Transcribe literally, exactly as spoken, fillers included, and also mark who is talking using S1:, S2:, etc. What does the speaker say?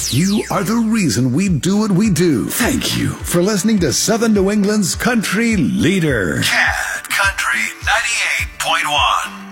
S1: You are the reason we do what we do. Thank you for listening to Southern New England's country leader. Cat Country ninety-eight point one.